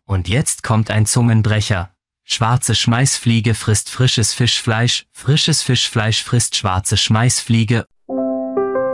Und jetzt kommt ein Zungenbrecher. Schwarze Schmeißfliege frisst frisches Fischfleisch frisst schwarze Schmeißfliege